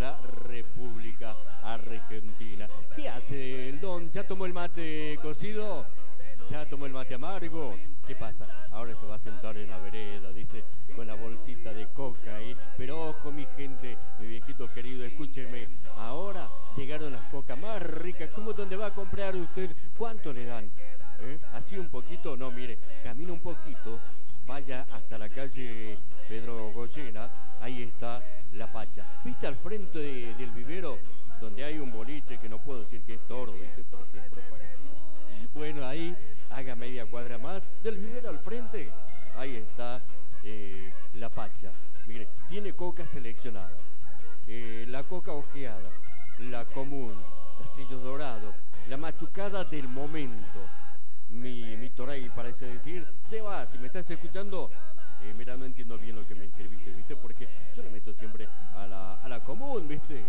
la República Argentina. ¿Qué hace el don? ¿Ya tomó el mate cocido? ¿Ya tomó el mate amargo? ¿Qué pasa? Ahora se va a sentar en la vereda, dice, con la bolsita de coca ahí. Pero ojo, mi gente, mi viejito querido, escúcheme. Ahora llegaron las cocas más ricas. ¿Cómo dónde va a comprar usted? ¿Cuánto le dan? ¿Así un poquito? No, mire, camina un poquito, vaya hasta la calle Pedro Goyena, ahí está La Pacha. ¿Viste al frente del vivero? Donde hay un boliche que no puedo decir que es toro, ¿viste? Porque es propaganda. Bueno, ahí, haga media cuadra más, del vivero al frente, ahí está La Pacha. Mire, tiene coca seleccionada, la coca ojeada, la común, la sello dorado, la machucada del momento. Mi Toray parece decir, se va, si me estás escuchando, mira, no entiendo bien lo que me escribiste, ¿viste? Porque yo le meto siempre a la común, ¿viste?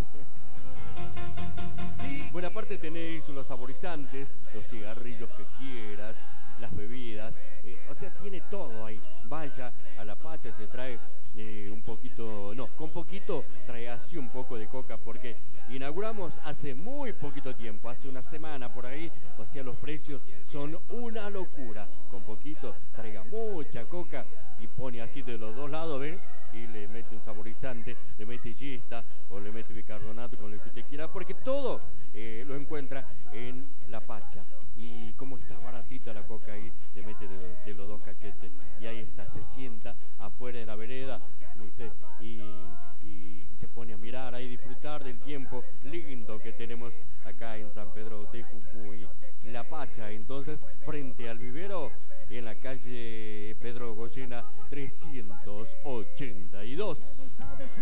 Bueno, aparte tenéis los saborizantes, los cigarrillos que quieras, las bebidas, o sea, tiene todo ahí. Vaya a La Pacha, se trae un poquito, no, con poquito trae así un poco de coca, porque inauguramos hace muy poquito tiempo, hace una semana por ahí, o sea, los precios son una locura. Con poquito traiga mucha coca y pone así de los dos lados, ¿ven? Y le mete un saborizante, le mete yesta o le mete bicarbonato con lo que usted quiera, porque todo lo encuentra en La Pacha. Y como está baratita la coca ahí, le mete de los dos cachetes y ahí está, se sienta afuera de la vereda, ¿viste? Y se pone a mirar ahí, disfrutar del tiempo lindo que tenemos acá en San Pedro de Jujuy. La Pacha, entonces, frente al vivero, en la calle Pedro Goyena 382.